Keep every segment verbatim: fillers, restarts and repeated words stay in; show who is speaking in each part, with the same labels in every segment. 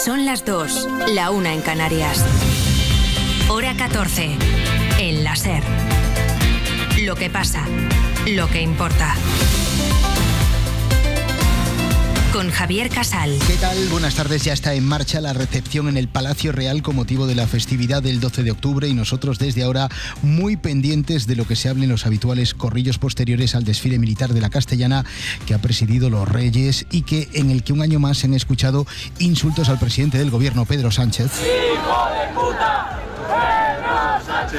Speaker 1: Son las dos, la una en Canarias. Hora catorce, en la SER. Lo que pasa, lo que importa. Con Javier Casal.
Speaker 2: ¿Qué tal? Buenas tardes. Ya está en marcha la recepción en el Palacio Real con motivo de la festividad del doce de octubre y nosotros desde ahora muy pendientes de lo que se hable en los habituales corrillos posteriores al desfile militar de la Castellana que ha presidido los Reyes y que en el que un año más se han escuchado insultos al presidente del gobierno, Pedro Sánchez.
Speaker 3: ¡Hijo de puta! ¡Pedro Sánchez!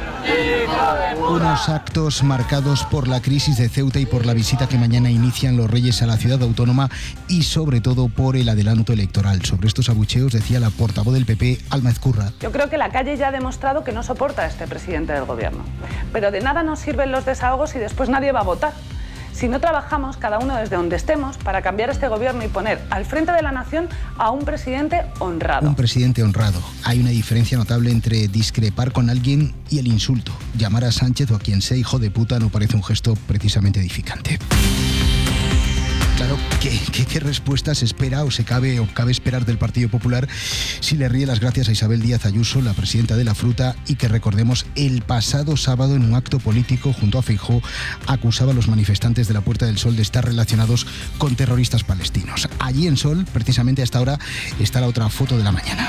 Speaker 2: Unos actos marcados por la crisis de Ceuta y por la visita que mañana inician los Reyes a la ciudad autónoma y sobre todo por el adelanto electoral. Sobre estos abucheos decía la portavoz del P P, Alma Ezcurra.
Speaker 4: Yo creo que la calle ya ha demostrado que no soporta a este presidente del gobierno. Pero de nada nos sirven los desahogos y después nadie va a votar. Si no trabajamos cada uno desde donde estemos para cambiar este gobierno y poner al frente de la nación a un presidente honrado.
Speaker 2: Un presidente honrado. Hay una diferencia notable entre discrepar con alguien y el insulto. Llamar a Sánchez o a quien sea hijo de puta no parece un gesto precisamente edificante. Claro, ¿qué, qué, qué respuesta se espera o se cabe o cabe esperar del Partido Popular si le ríe las gracias a Isabel Díaz Ayuso, la presidenta de la Fruta, y que recordemos el pasado sábado en un acto político junto a Feijóo acusaba a los manifestantes de la Puerta del Sol de estar relacionados con terroristas palestinos? Allí en Sol, precisamente hasta ahora, está la otra foto de la mañana.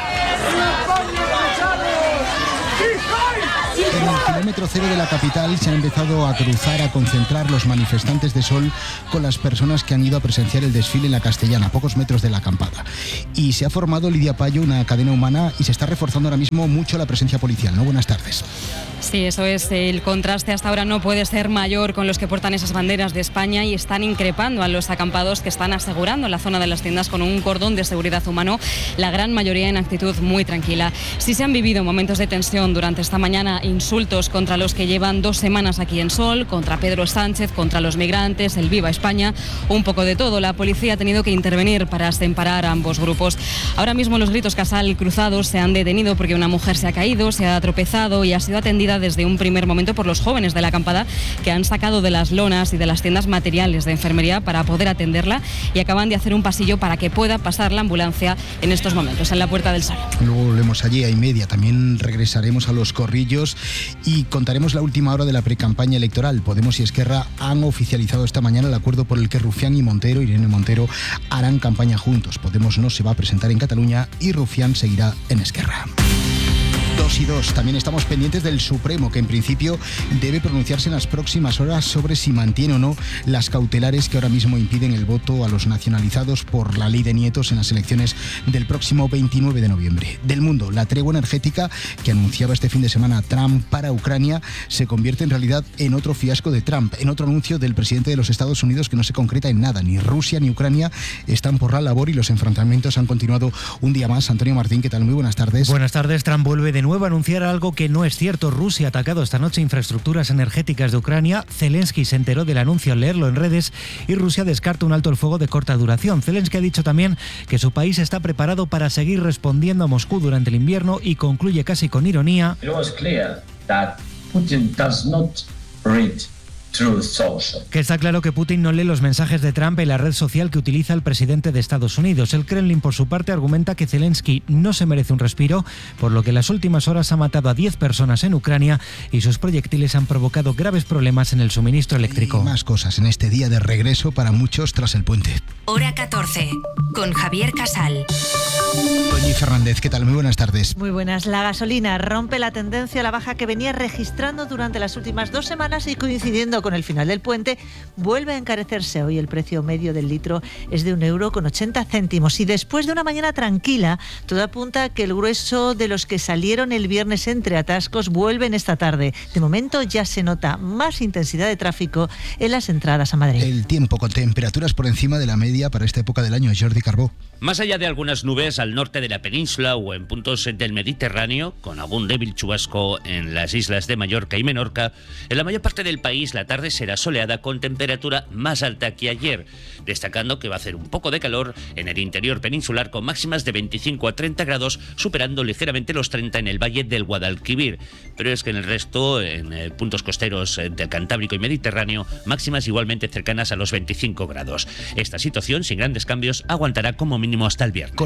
Speaker 2: En el kilómetro cero de la capital se han empezado a cruzar, a concentrar los manifestantes de Sol con las personas que han ido a presenciar el desfile en la Castellana, a pocos metros de la acampada. Y se ha formado, Lidia Payo, una cadena humana y se está reforzando ahora mismo mucho la presencia policial, ¿no? Buenas tardes.
Speaker 5: Sí, eso es. El contraste hasta ahora no puede ser mayor con los que portan esas banderas de España y están increpando a los acampados que están asegurando la zona de las tiendas con un cordón de seguridad humano, la gran mayoría en actitud muy tranquila. Sí se han vivido momentos de tensión durante esta mañana, insultos contra los que llevan dos semanas aquí en Sol, contra Pedro Sánchez, contra los migrantes, el Viva España, un poco de todo. La policía ha tenido que intervenir para separar a ambos grupos. Ahora mismo los gritos Casal cruzados se han detenido porque una mujer se ha caído, se ha tropezado y ha sido atendida desde un primer momento por los jóvenes de la acampada que han sacado de las lonas y de las tiendas materiales de enfermería para poder atenderla y acaban de hacer un pasillo para que pueda pasar la ambulancia en estos momentos en la Puerta del Sol.
Speaker 2: Luego volvemos allí a y media. También regresaremos a los corrillos y contaremos la última hora de la precampaña electoral. Podemos y Esquerra han oficializado esta mañana el acuerdo por el que Rufián y Montero, Irene Montero, harán campaña juntos. Podemos no se va a presentar en Cataluña y Rufián seguirá en Esquerra. Dos y dos. También estamos pendientes del Supremo, que en principio debe pronunciarse en las próximas horas sobre si mantiene o no las cautelares que ahora mismo impiden el voto a los nacionalizados por la ley de nietos en las elecciones del próximo veintinueve de noviembre. Del mundo, la tregua energética que anunciaba este fin de semana Trump para Ucrania se convierte en realidad en otro fiasco de Trump, en otro anuncio del presidente de los Estados Unidos que no se concreta en nada. Ni Rusia ni Ucrania están por la labor y los enfrentamientos han continuado un día más. Antonio Martín, ¿qué tal? Muy buenas tardes.
Speaker 6: Buenas tardes. Trump vuelve de nuevo a anunciar algo que no es cierto. Rusia ha atacado esta noche infraestructuras energéticas de Ucrania. Zelensky se enteró del anuncio al leerlo en redes y Rusia descarta un alto el fuego de corta duración. Zelensky ha dicho también que su país está preparado para seguir respondiendo a Moscú durante el invierno y concluye casi con ironía.
Speaker 7: It was clear that Putin does not read
Speaker 6: Que está claro que Putin no lee los mensajes de Trump en la red social que utiliza el presidente de Estados Unidos. El Kremlin, por su parte, argumenta que Zelensky no se merece un respiro, por lo que en las últimas horas ha matado a diez personas en Ucrania y sus proyectiles han provocado graves problemas en el suministro eléctrico.
Speaker 2: Y más cosas en este día de regreso para muchos tras el puente.
Speaker 1: Hora catorce, con Javier Casal.
Speaker 2: Doña Fernández, ¿qué tal? Muy buenas tardes.
Speaker 8: Muy buenas. La gasolina rompe la tendencia a la baja que venía registrando durante las últimas dos semanas y coincidiendo con el final del puente, vuelve a encarecerse. Hoy el precio medio del litro es de un euro con ochenta céntimos y después de una mañana tranquila, todo apunta a que el grueso de los que salieron el viernes entre atascos vuelven esta tarde. De momento ya se nota más intensidad de tráfico en las entradas a Madrid.
Speaker 2: El tiempo con temperaturas por encima de la media para esta época del año. Jordi Carbó.
Speaker 9: Más allá de algunas nubes al norte de la península o en puntos del Mediterráneo, con algún débil chubasco en las islas de Mallorca y Menorca, en la mayor parte del país la tarde será soleada con temperatura más alta que ayer, destacando que va a hacer un poco de calor en el interior peninsular con máximas de veinticinco a treinta grados, superando ligeramente los treinta en el valle del Guadalquivir. Pero es que en el resto, en eh, puntos costeros eh, del Cantábrico y Mediterráneo, máximas igualmente cercanas a los veinticinco grados. Esta situación, sin grandes cambios, aguantará como mínimo hasta el viernes.
Speaker 2: Con la producción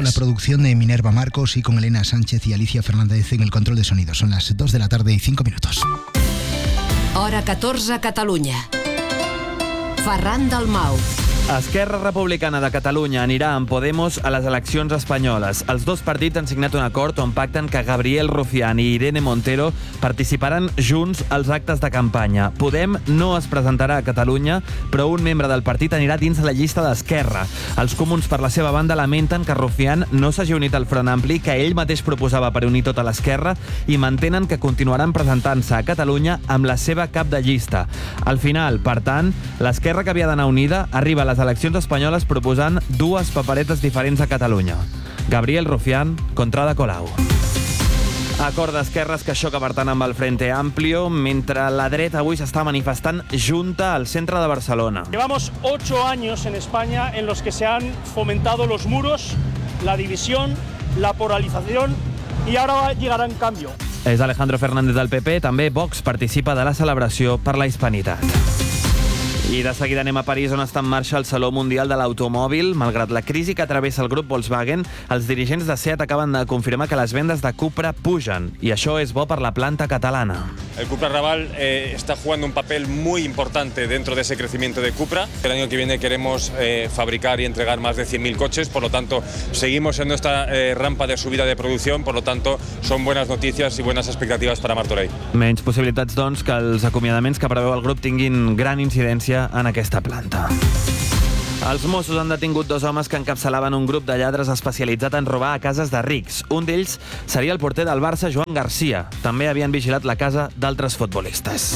Speaker 2: producción de Minerva Marcos y con Elena Sánchez y Alicia Fernández en el control de sonido. Son las dos de la tarde y cinco minutos.
Speaker 1: Hora catorze a Catalunya. Ferran Dalmau.
Speaker 10: Esquerra Republicana de Catalunya anirà amb Podemos a les eleccions espanyoles. Els dos partits han signat un acord on pacten que Gabriel Rufián i Irene Montero participaran junts als actes de campanya. Podem no es presentarà a Catalunya, però un membre del partit anirà dins la llista d'Esquerra. Els comuns, per la seva banda, lamenten que Rufián no s'hagi unit al Front Ampli, que ell mateix proposava per unir tota l'esquerra, i mantenen que continuaran presentant-se a Catalunya amb la seva cap de llista. Al final, per tant, l'esquerra que havia d'anar unida arriba a les eleccions espanyoles proposant dues paperetes diferents a Catalunya. Gabriel Rufián contra Ada Colau. Acord d'esquerres que xoca, per tant, amb el Frente Amplio, mentre la dreta avui s'està manifestant junta al centre de Barcelona.
Speaker 11: Llevamos ocho años en España en los que se han fomentado los muros, la división, la polarización y ahora llegará un cambio.
Speaker 10: És Alejandro Fernández del P P, també Vox participa de la celebració per la hispanitat. I de seguida anem a París, on està en marxa el Saló Mundial de l'Automòbil. Malgrat la crisi que travessa el grup Volkswagen, els dirigents de SEAT acaben de confirmar que les vendes de Cupra pugen, i això és bo per la planta catalana.
Speaker 12: El Cupra Raval eh, está jugando un papel muy importante dentro de ese crecimiento de Cupra. El año que viene queremos eh, fabricar y entregar más de cien mil coches, por lo tanto, seguimos en nuestra eh, rampa de subida de producción, por lo tanto, son buenas noticias y buenas expectativas para Martorell.
Speaker 10: Menys possibilitats, doncs, que els acomiadaments que preveu el grup tinguin gran incidència en aquesta planta. Els Mossos han detingut dos homes que encapçalaven un grup de lladres especialitzat en robar a cases de rics. Un d'ells seria el porter del Barça, Joan Garcia. També havien vigilat la casa d'altres futbolistes.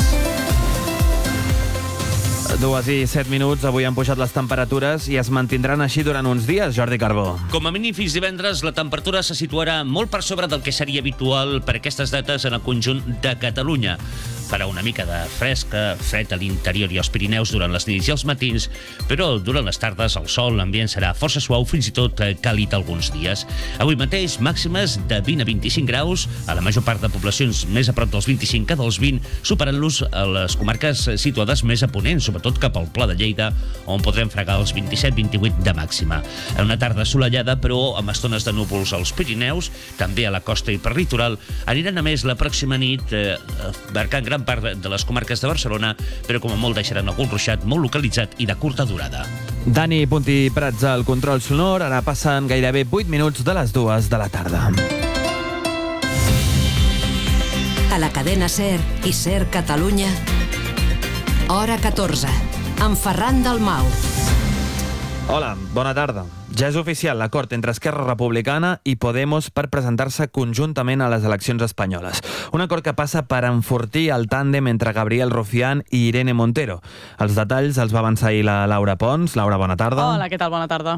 Speaker 10: Dues i set minuts, avui han pujat les temperatures i es mantindran així durant uns dies, Jordi Carbó.
Speaker 9: Com a mínim fins divendres, la temperatura se situarà molt per sobre del que seria habitual per aquestes dates en el conjunt de Catalunya. Farà una mica de fresca, fred a l'interior i als Pirineus durant les nits i els matins, però durant les tardes el sol, l'ambient serà força suau, fins i tot càlid alguns dies. Avui mateix, màximes de vint a vint-i-cinc graus, a la major part de poblacions més a prop dels vint-i-cinc que dels vint, superant-los a les comarques situades més a ponent, sobretot cap al Pla de Lleida, on podrem fregar els vint-i-set vint-i-vuit de màxima. En una tarda assolellada, però amb estones de núvols als Pirineus, també a la costa i per litoral, aniran a més la pròxima nit, eh, marcant gran part de les comarques de Barcelona, però com a molt deixaran algun ruixat molt localitzat i de curta durada.
Speaker 10: Dani Puntí Prats al control sonor, ara passen gairebé vuit minuts de les dues de la tarda.
Speaker 1: A la cadena SER i SER Catalunya, hora catorze, amb Ferran Dalmau.
Speaker 10: Hola, bona tarda. Ja és oficial l'acord entre Esquerra Republicana i Podemos per presentar-se conjuntament a les eleccions espanyoles. Un acord que passa per enfortir el tàndem entre Gabriel Rufián i Irene Montero. Els detalls els va avançar ahir la Laura Pons. Laura, bona tarda.
Speaker 5: Hola, què tal? Bona tarda.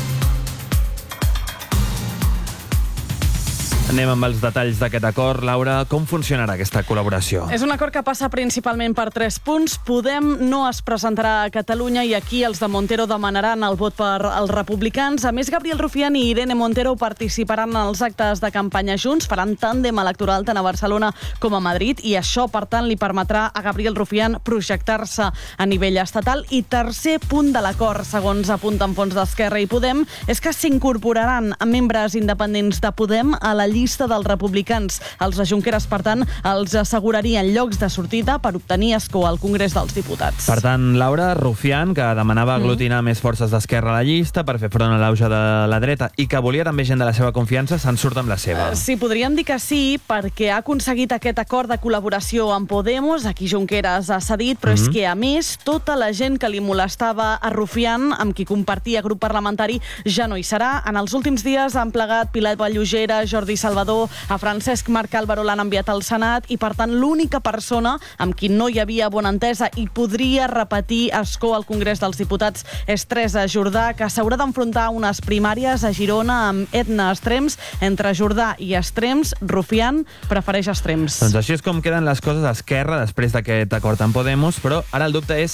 Speaker 10: Anem amb els detalls d'aquest acord. Laura, com funcionarà aquesta col·laboració?
Speaker 5: És un acord que passa principalment per tres punts. Podem no es presentarà a Catalunya i aquí els de Montero demanaran el vot per als republicans. A més, Gabriel Rufián i Irene Montero participaran en els actes de campanya junts, faran tàndem electoral tant a Barcelona com a Madrid i això, per tant, li permetrà a Gabriel Rufián projectar-se a nivell estatal. I tercer punt de l'acord, segons apunten fons d'Esquerra i Podem, és que s'incorporaran membres independents de Podem a la llista dels republicans. Els de Junqueras, per tant, els assegurarien llocs de sortida per obtenir escó al Congrés dels Diputats.
Speaker 10: Per tant, Laura, Rufián, que demanava aglutinar mm. més forces d'Esquerra a la llista per fer front a l'auge de la dreta i que volia també gent de la seva confiança, se'n surt amb la seva.
Speaker 5: Sí, podríem dir que sí, perquè ha aconseguit aquest acord de col·laboració amb Podemos. Aquí Junqueras ha cedit, però mm. és que, a més, tota la gent que li molestava a Rufián, amb qui compartia grup parlamentari, ja no hi serà. En els últims dies han plegat Pilar Vallugera, Jordi Salvador, a Francesc Marc Álvaro l'han enviat al Senat i, per tant, l'única persona amb qui no hi havia bona entesa i podria repetir escó al Congrés dels Diputats és Teresa Jordà, que s'haurà d'enfrontar a unes primàries a Girona amb Etna Extrems. Entre Jordà i Extrems, Rufián prefereix Extrems.
Speaker 10: Doncs així és com queden les coses a Esquerra després d'aquest acord amb Podemos, però ara el dubte és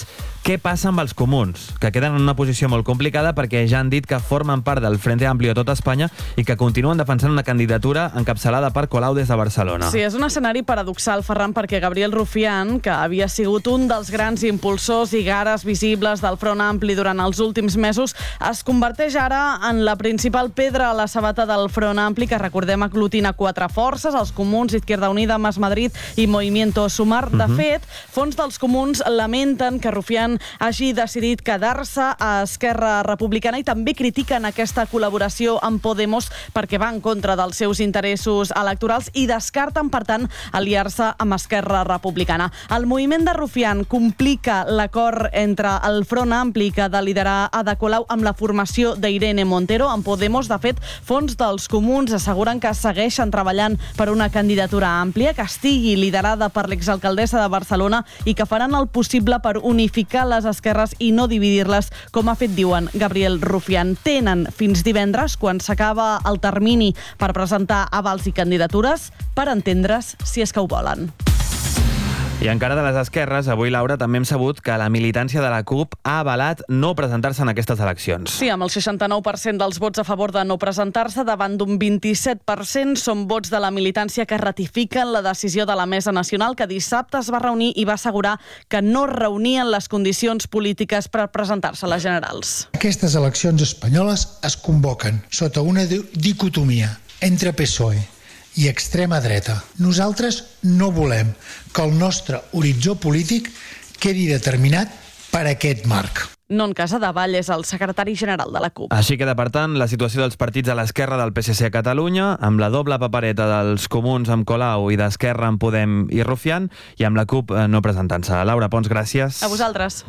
Speaker 10: Què passa amb els comuns? Que queden en una posició molt complicada perquè ja han dit que formen part del Frente Amplio a tot Espanya i que continuen defensant una candidatura encapçalada per Colau des de Barcelona.
Speaker 13: Sí, és un escenari paradoxal, Ferran, perquè Gabriel Rufián, que havia sigut un dels grans impulsors i gares visibles del Front Ampli durant els últims mesos, es converteix ara en la principal pedra a la sabata del Front Ampli, que recordem aglutina quatre forces, els Comuns, Izquierda Unida, Más Madrid i Movimiento Sumar. De
Speaker 10: Mhm.
Speaker 13: fet, fons dels Comuns lamenten que Rufián hagi decidit quedar-se a Esquerra Republicana i també critiquen aquesta col·laboració amb Podemos perquè va en contra dels seus interessos electorals i descarten, per tant, aliar-se amb Esquerra Republicana. El moviment de Rufián complica l'acord entre el Front Ampli que ha de liderar Ada Colau amb la formació d'Irene Montero. En Podemos, de fet, fons dels Comuns asseguren que segueixen treballant per una candidatura àmplia que estigui liderada per l'exalcaldessa de Barcelona i que faran el possible per unificar les esquerres i no dividir-les, com ha fet, diuen, Gabriel Rufián. Tenen fins divendres, quan s'acaba el termini per presentar avals i candidatures, per entendre's si és que ho volen.
Speaker 10: I encara de les esquerres, avui, Laura, també hem sabut que la militància de la CUP ha avalat no presentar-se en aquestes eleccions.
Speaker 13: Sí, amb el seixanta-nou per cent dels vots a favor de no presentar-se davant d'un vint-i-set per cent són vots de la militància que ratifiquen la decisió de la Mesa Nacional, que dissabte es va reunir i va assegurar que no reunien les condicions polítiques per presentar-se a les generals.
Speaker 14: Aquestes eleccions espanyoles es convoquen sota una dicotomia entre P S O E i extrema dreta. Nosaltres no volem que el nostre horitzó polític quedi determinat per aquest marc.
Speaker 13: Non Casadevall és el secretari general de la CUP.
Speaker 10: Així queda, per tant, la situació dels partits a l'esquerra del P S C a Catalunya, amb la doble papereta dels Comuns amb Colau i d'Esquerra amb Podem i Rufián, i amb la CUP no presentant-se. Laura Pons, gràcies.
Speaker 13: A vosaltres.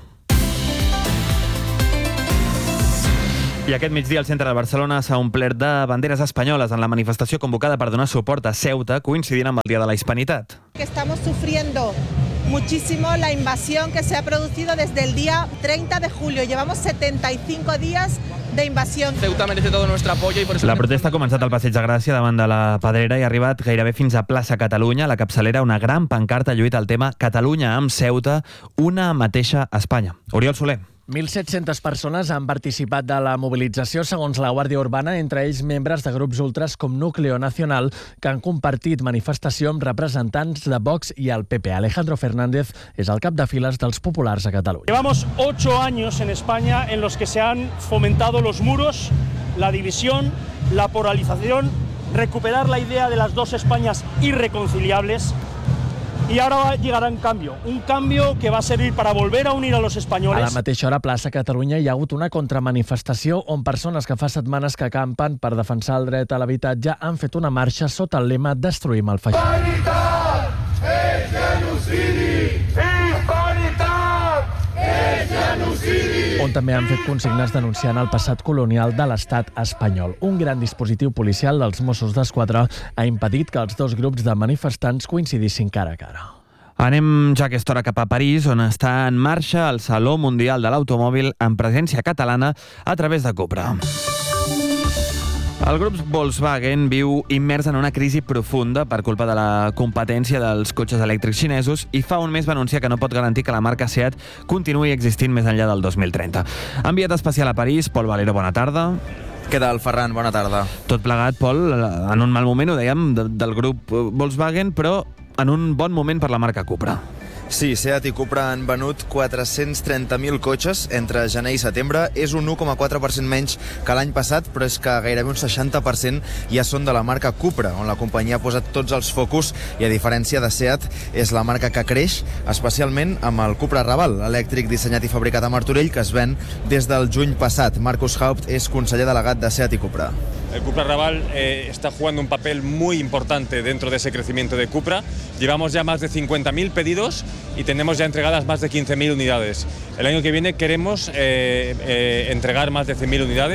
Speaker 10: I aquest migdia el centre de Barcelona s'ha omplert de banderes espanyoles en la manifestació convocada per donar suport a Ceuta, coincidint amb el Dia de la Hispanitat.
Speaker 15: Que estamos sufriendo muchísimo la invasión que se ha producido desde el día treinta de julio. Llevamos setenta y cinco días de invasión.
Speaker 16: Ceuta merece todo nuestro apoyo y por eso...
Speaker 10: La protesta ha començat al Passeig de Gràcia davant de la Pedrera i ha arribat gairebé fins a plaça Catalunya. A la capçalera, una gran pancarta lluita el tema Catalunya amb Ceuta, una mateixa Espanya. Oriol Soler.
Speaker 17: mil set-centes persones han participat de la mobilització, segons la Guàrdia Urbana, entre ells membres de grups ultras com Núcleo Nacional, que han compartit manifestació amb representants de Vox i el P P. Alejandro Fernández és el cap de files dels populars a Catalunya.
Speaker 11: Llevamos ocho años en España en los que se han fomentado los muros, la división, la polarización, recuperar la idea de las dos Españas irreconciliables. Y ahora va a llegar un cambio, un cambio que va a servir para volver a unir a los españoles.
Speaker 17: A la mateixa hora, a plaça Catalunya, hi ha hagut una contramanifestació on persones que fa setmanes que acampen per defensar el dret a l'habitatge han fet una marxa sota el lema Destruïm el feixisme.
Speaker 3: Hispanitat és genocidi! Hispanitat és genocidi!
Speaker 17: On també han fet consignes denunciant el passat colonial de l'estat espanyol. Un gran dispositiu policial dels Mossos d'Esquadra ha impedit que els dos grups de manifestants coincidissin cara a cara.
Speaker 10: Anem ja aquesta hora cap a París, on està en marxa el Saló Mundial de l'Automòbil amb presència catalana a través de Cupra. El grup Volkswagen viu immers en una crisi profunda per culpa de la competència dels cotxes elèctrics xinesos i fa un mes va anunciar que no pot garantir que la marca Seat continuï existint més enllà del dos mil trenta. Enviat especial a París, Pol Valero, bona tarda.
Speaker 18: Què tal, Ferran? Bona tarda.
Speaker 10: Tot plegat, Pol, en un mal moment, ho dèiem, del grup Volkswagen, però en un bon moment per la marca Cupra.
Speaker 18: Sí, Seat i Cupra han venut quatre-cents trenta mil cotxes entre gener i setembre. És un u coma quatre per cent menys que l'any passat, però és que gairebé un seixanta per cent ja són de la marca Cupra, on la companyia ha posat tots els focus i, a diferència de Seat, és la marca que creix, especialment amb el Cupra Raval, elèctric dissenyat i fabricat a Martorell, que es ven des del juny passat. Marcus Haupt és conseller delegat de Seat i Cupra.
Speaker 12: El Cupra Raval eh, está jugando un papel muy importante dentro de ese crecimiento de Cupra. Llevamos ya más de cincuenta mil pedidos y tenemos ya entregadas más de quince mil unidades. El año que viene queremos eh, eh, entregar más de cien mil unidades.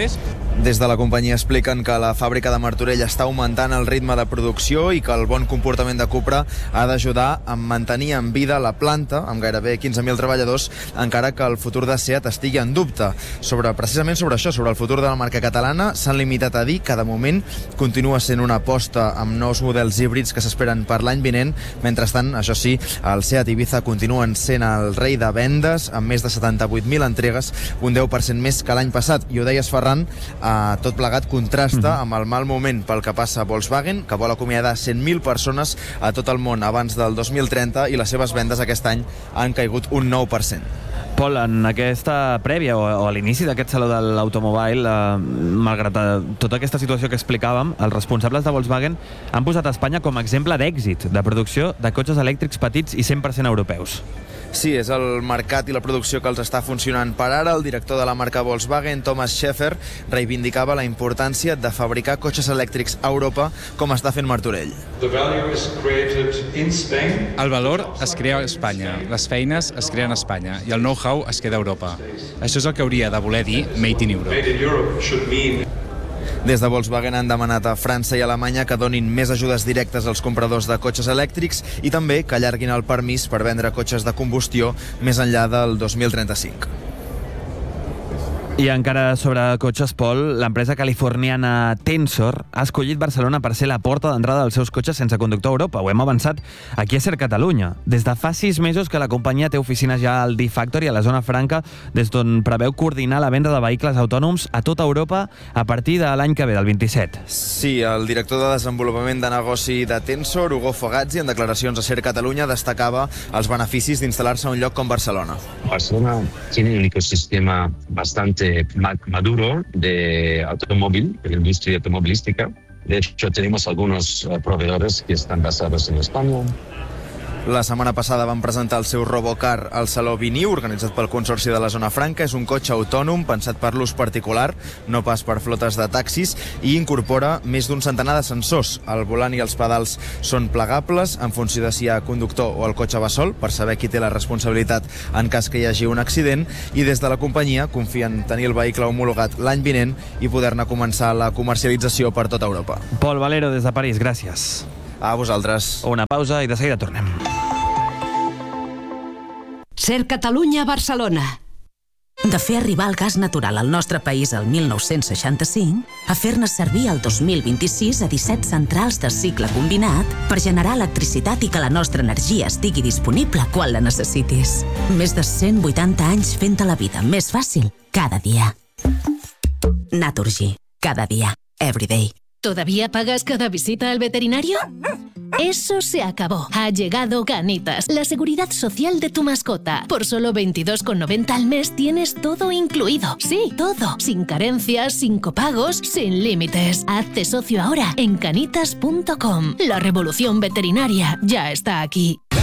Speaker 18: Des de la companyia expliquen que la fàbrica de Martorell està augmentant el ritme de producció i que el bon comportament de Cupra ha d'ajudar a mantenir en vida la planta, amb gairebé quinze mil treballadors, encara que el futur de SEAT estigui en dubte. Sobre, precisament sobre això, sobre el futur de la marca catalana, s'han limitat a dir que de moment continua sent una aposta amb nous models híbrids que s'esperen per l'any vinent. Mentrestant, això sí, el SEAT Ibiza continuen sent el rei de vendes, amb més de setanta-vuit mil entregues, un deu per cent més que l'any passat. I ho deies, Ferran, Uh, tot plegat contrasta amb el mal moment pel que passa a Volkswagen, que vol acomiadar cent mil persones a tot el món abans del dos mil trenta i les seves vendes aquest any han caigut un nou per cent.
Speaker 10: Pol, en aquesta prèvia o, o a l'inici d'aquest saló de l'automòbil, eh, malgrat tota aquesta situació que explicàvem, els responsables de Volkswagen han posat Espanya com a exemple d'èxit de producció de cotxes elèctrics petits i cent per cent europeus.
Speaker 18: Sí, és el mercat i la producció que els està funcionant per ara. El director de la marca Volkswagen, Thomas Schäfer, reivindicava la importància de fabricar cotxes elèctrics a Europa, com està fent Martorell.
Speaker 16: El valor es crea a Espanya, les feines es creen a Espanya i el know-how es queda a Europa. Això és el que hauria de voler dir Made in Europe.
Speaker 18: Des de Volkswagen han demanat a França i Alemanya que donin més ajudes directes als compradors de cotxes elèctrics i també que allarguin el permís per vendre cotxes de combustió més enllà del dos mil trenta-cinc.
Speaker 10: I encara sobre cotxes, Pol, l'empresa californiana Tensor ha escollit Barcelona per ser la porta d'entrada dels seus cotxes sense conductor a Europa. Ho hem avançat aquí a Ser Catalunya. Des de fa sis mesos que la companyia té oficines ja al D-Factory, a la zona franca, des d'on preveu coordinar la venda de vehicles autònoms a tota Europa a partir de l'any que ve, del vint-i-set.
Speaker 18: Sí, el director de desenvolupament de negoci de Tensor, Hugo Fogazzi, en declaracions a Ser Catalunya, destacava els beneficis d'instal·lar-se a un lloc com Barcelona.
Speaker 19: Barcelona tiene un ecosistema bastante maduro de automóvil, de la industria automovilística. De hecho, tenemos algunos uh, proveedores que están basados en España.
Speaker 18: La setmana passada van presentar el seu Robocar al Saló Viniu, organitzat pel Consorci de la Zona Franca. És un cotxe autònom pensat per l'ús particular, no pas per flotes de taxis, i incorpora més d'un centenar de sensors. El volant i els pedals són plegables en funció de si hi ha conductor o el cotxe va sol, per saber qui té la responsabilitat en cas que hi hagi un accident, i des de la companyia confien tenir el vehicle homologat l'any vinent i poder-ne començar la comercialització per tota Europa.
Speaker 10: Pol Valero, des de París, gràcies.
Speaker 18: A vosaltres.
Speaker 10: Una pausa i de seguida tornem.
Speaker 20: Ser Catalunya, Barcelona. De fer arribar el gas natural al nostre país el mil nou-cents seixanta-cinc a fer-ne servir el dos mil vint-i-sis a disset centrals de cicle combinat per generar electricitat i que la nostra energia estigui disponible quan la necessitis. Més de cent vuitanta anys fent-te la vida més fàcil cada dia. Naturgy. Cada día. Every day.
Speaker 21: ¿Todavía pagas cada visita al veterinario? Eso se acabó. Ha llegado Canitas, la seguridad social de tu mascota. Por solo veintidós con noventa al mes tienes todo incluido. Sí, todo. Sin carencias, sin copagos, sin límites. Hazte socio ahora en canitas punto com. La revolución veterinaria ya está aquí.